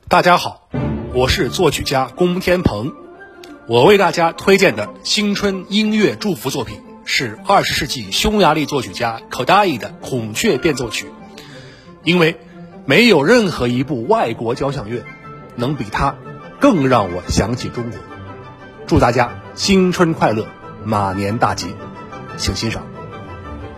大家好，我是作曲家龚天鹏，我为大家推荐的新春音乐祝福作品是20世纪匈牙利作曲家可达伊的孔雀变奏曲，因为没有任何一部外国交响乐能比它更让我想起中国。祝大家新春快乐，马年大吉，请欣赏。